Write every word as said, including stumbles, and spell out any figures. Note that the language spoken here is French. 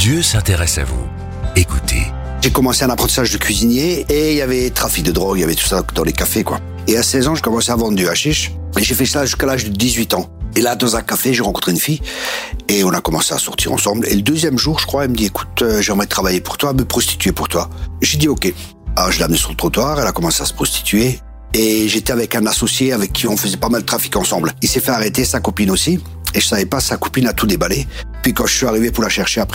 Dieu s'intéresse à vous. Écoutez. J'ai commencé un apprentissage de cuisinier et il y avait trafic de drogue, il y avait tout ça dans les cafés, quoi. Et à seize ans, je commençais à vendre du hashish et j'ai fait ça jusqu'à l'âge de dix-huit ans. Et là, dans un café, j'ai rencontré une fille et on a commencé à sortir ensemble. Et le deuxième jour, je crois, elle me dit, écoute, euh, j'aimerais travailler pour toi, me prostituer pour toi. J'ai dit, ok. Alors, je l'ai amenée sur le trottoir, elle a commencé à se prostituer. Et j'étais avec un associé avec qui on faisait pas mal de trafic ensemble. Il s'est fait arrêter, sa copine aussi. Et je savais pas, sa copine a tout déballé. Puis quand je suis arrivé pour la chercher après